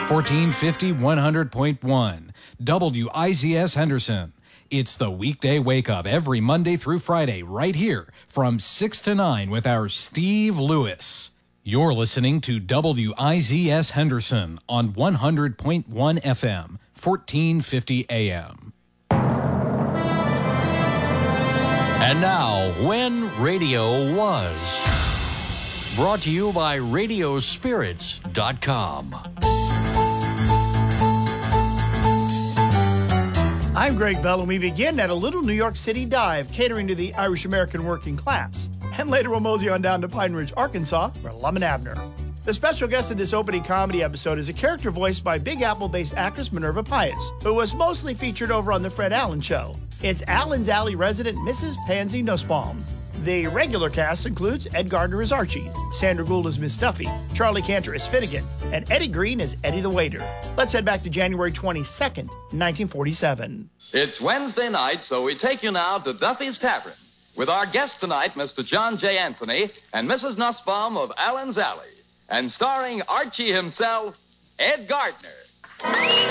1450 100.1 WIZS Henderson. It's the weekday wake up every Monday through Friday right here from 6 to 9 with our Steve Lewis. You're listening to WIZS Henderson on 100.1 FM, 1450 AM. And now, When Radio Was. Brought to you by Radiospirits.com. I'm Greg Bell, and we begin at a little New York City dive catering to the Irish-American working class. And later we'll mosey on down to Pine Ridge, Arkansas, for Lum and Abner. The special guest in this opening comedy episode is a character voiced by Big Apple-based actress Minerva Pius, who was mostly featured over on The Fred Allen Show. It's Allen's Alley resident Mrs. Pansy Nussbaum. The regular cast includes Ed Gardner as Archie, Sandra Gould as Miss Duffy, Charlie Cantor as Finnegan, and Eddie Green as Eddie the Waiter. Let's head back to January 22nd, 1947. It's Wednesday night, so we take you now to Duffy's Tavern with our guest tonight, Mr. John J. Anthony and Mrs. Nussbaum of Allen's Alley, and starring Archie himself, Ed Gardner.